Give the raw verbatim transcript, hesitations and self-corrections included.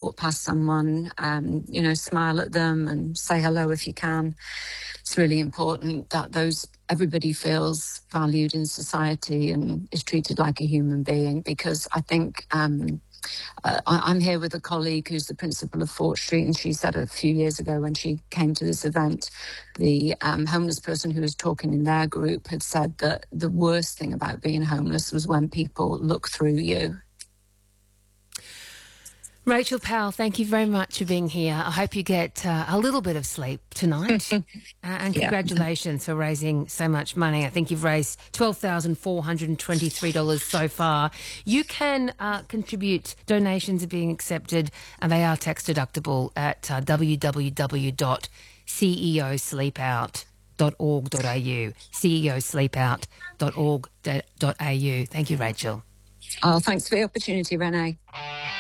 walk past someone, um, you know, smile at them and say hello if you can. It's really important that those everybody feels valued in society and is treated like a human being, because I think um, uh, I, I'm here with a colleague who's the principal of Fort Street, and she said a few years ago when she came to this event, the um, homeless person who was talking in their group had said that the worst thing about being homeless was when people look through you. Rachel Powell, thank you very much for being here. I hope you get uh, a little bit of sleep tonight. uh, and Yeah. congratulations for raising so much money. I think you've raised twelve thousand four hundred twenty-three dollars so far. You can uh, contribute. Donations are being accepted and they are tax deductible at uh, w w w dot c e o sleep out dot org dot a u. c e o sleep out dot org dot a u. Thank you, Rachel. Oh, thanks for the opportunity, Renee.